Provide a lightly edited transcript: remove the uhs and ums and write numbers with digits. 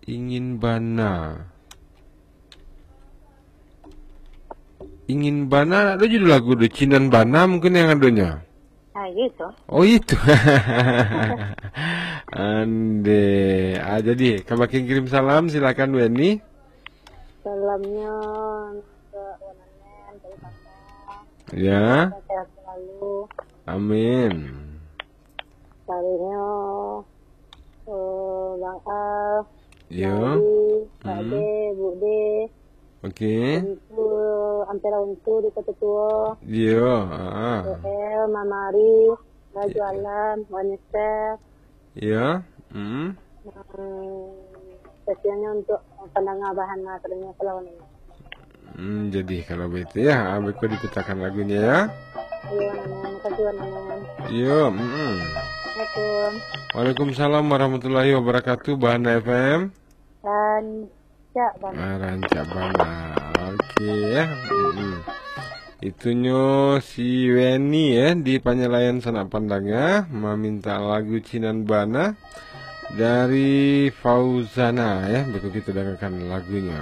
Ingin bana. Ingin bana ada judul lagu do Cinan Bana mungkin yang adanya. Ah, gitu. Oh itu. Ande. Jadi kalau kirim salam silakan Weni. Salamnya ke Wananen, dari kakak. Ya. Sehat selalu. Amin. Salamnya Bang Al, Ya. Kak De, Bu De, Oke. untuk Ampera untuk di Ketua, Iya. El, Mamari, Baju Alam, Wanita. Iya. Spesialnya untuk pendengar bahan materinya selalu ini. Jadi kalau begitu ya, aku diputarkan lagunya ya. Ayo, makasih Wananen. Iya. Assalamualaikum. Waalaikumsalam warahmatullahi wabarakatuh. Bahana FM. Dan Cak Bang. Rancak Bana. Oke ya. Itunya si Weni ya di Panyalayan Sanak Pandanga meminta lagu Cinan Bana dari Fauzana ya. Begitu kita dengarkan lagunya.